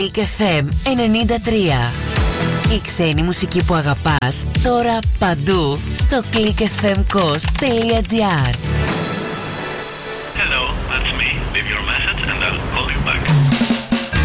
Click FM 93. Η ξένη μουσική που αγαπάς τώρα παντού στο clickfmcos.gr. Hello, that's me. Leave your message and I'll call you back.